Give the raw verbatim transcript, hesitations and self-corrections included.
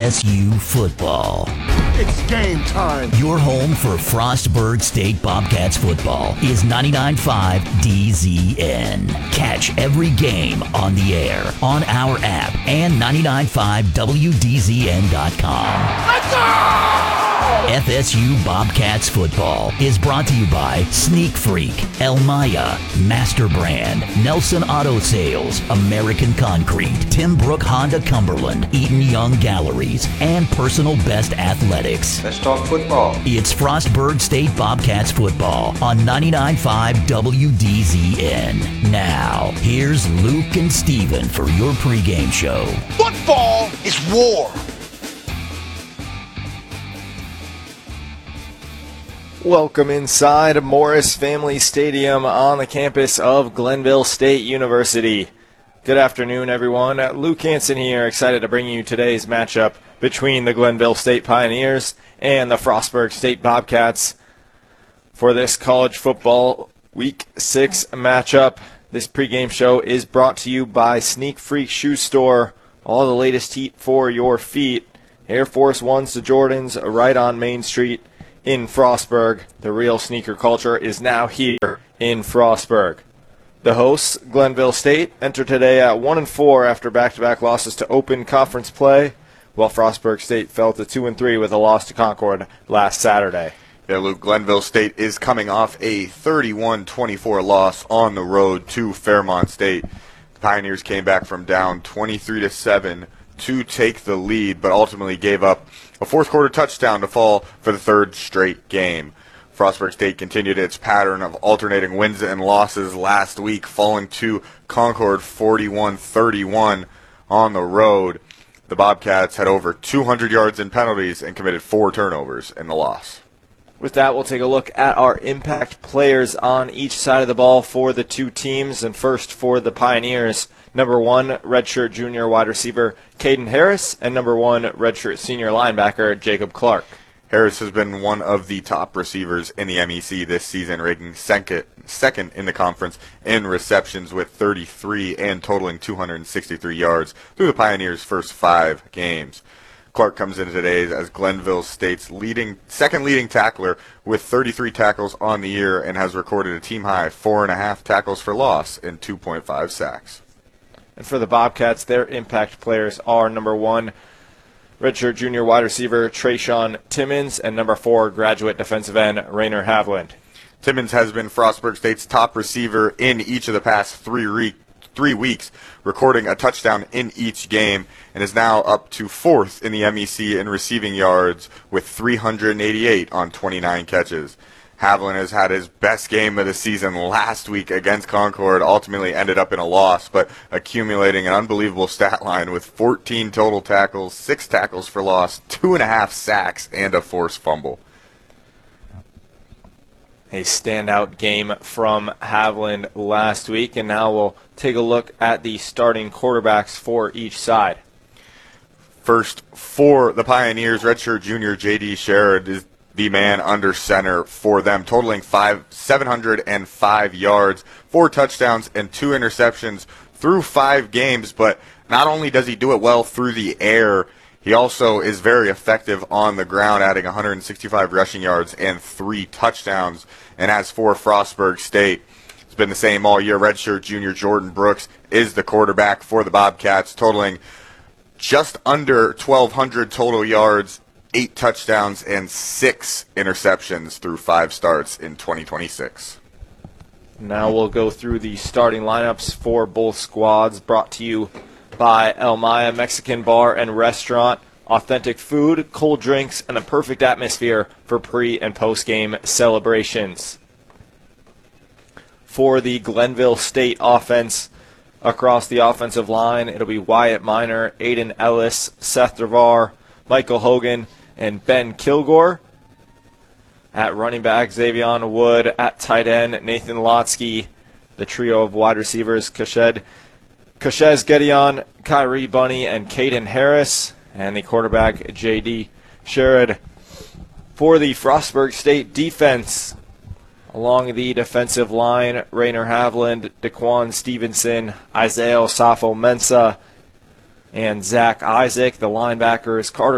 S U football. It's game time. Your home for Frostburg State Bobcats football is ninety-nine point five D Z N. Catch every game on the air, on our app, and ninety-nine point five W D Z N dot com. Let's go! F S U Bobcats football is brought to you by Sneak Freak, Elmaya, Master Brand, Nelson Auto Sales, American Concrete, Tim Brook Honda Cumberland, Eaton Young Galleries, and Personal Best Athletics. Let's talk football. It's Frostburg State Bobcats football on ninety-nine point five W D Z N. Now, here's Luke and Steven for your pregame show. Football is war. Welcome inside Morris Family Stadium on the campus of Glenville State University. Good afternoon, everyone. Luke Hansen here, excited to bring you today's matchup between the Glenville State Pioneers and the Frostburg State Bobcats for this college football Week six matchup. This pregame show is brought to you by Sneak Freak Shoe Store. All the latest heat for your feet. Air Force Ones to Jordans right on Main Street in Frostburg. The real sneaker culture is now here in Frostburg. The hosts, Glenville State, enter today at one and four after back-to-back losses to open conference play, while Frostburg State fell to two and three with a loss to Concord last Saturday. Yeah, Luke, Glenville State is coming off a thirty-one twenty-four loss on the road to Fairmont State. The Pioneers came back from down twenty-three to seven to take the lead, but ultimately gave up a fourth quarter touchdown to fall for the third straight game. Frostburg State continued its pattern of alternating wins and losses last week, falling to Concord forty-one thirty-one on the road. The Bobcats had over two hundred yards in penalties and committed four turnovers in the loss. With that, we'll take a look at our impact players on each side of the ball for the two teams. And first for the Pioneers, number one, redshirt junior wide receiver Caden Harris, and number one, redshirt senior linebacker Jacob Clark. Harris has been one of the top receivers in the M E C this season, ranking second, second in the conference in receptions with thirty-three and totaling two hundred sixty-three yards through the Pioneers' first five games. Clark comes in today as Glenville State's leading, second leading tackler with thirty-three tackles on the year and has recorded a team-high four and a half tackles for loss and two point five sacks. And for the Bobcats, their impact players are number one, redshirt junior wide receiver Trayshawn Timmons, and number four, graduate defensive end Rainer Havland. Timmons has been Frostburg State's top receiver in each of the past three re- three weeks, recording a touchdown in each game, and is now up to fourth in the M E C in receiving yards with three hundred eighty-eight on twenty-nine catches. Havlin has had his best game of the season last week against Concord, ultimately ended up in a loss, but accumulating an unbelievable stat line with fourteen total tackles, six tackles for loss, two and a half sacks, and a forced fumble. A standout game from Havland last week, and now we'll take a look at the starting quarterbacks for each side. First, for the Pioneers, redshirt junior J D Sherrod is the man under center for them, totaling five, seven hundred five yards, four touchdowns, and two interceptions through five games. But not only does he do it well through the air, he also is very effective on the ground, adding one hundred sixty-five rushing yards and three touchdowns. And as for Frostburg State, it's been the same all year. Redshirt junior Jordan Brooks is the quarterback for the Bobcats, totaling just under twelve hundred total yards, eight touchdowns, and six interceptions through five starts in twenty twenty-six. Now we'll go through the starting lineups for both squads, brought to you by Elmaya Mexican Bar and Restaurant. Authentic food, cold drinks, and a perfect atmosphere for pre- and post-game celebrations. For the Glenville State offense, across the offensive line, it'll be Wyatt Minor, Aiden Ellis, Seth Devar, Michael Hogan, and Ben Kilgore. At running back, Xavion Wood. At tight end, Nathan Lotsky. The trio of wide receivers, Kashed, Kashez Gedeon, Kyrie Bunny, and Caden Harris. And the quarterback, J D Sherrod. For the Frostburg State defense, along the defensive line, Rainer Havland, Daquan Stevenson, Isaiah Osafo Mensa, and Zach Isaac. The linebackers, Carter